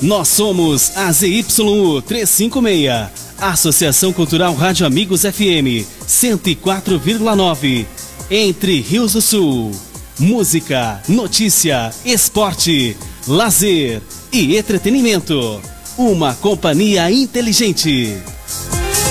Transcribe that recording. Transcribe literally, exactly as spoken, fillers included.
Nós somos a Z Y U trezentos e cinquenta e seis, Associação Cultural Rádio Amigos F M cento e quatro vírgula nove, Entre Rios do Sul. Música, notícia, esporte, lazer e entretenimento. Uma companhia inteligente.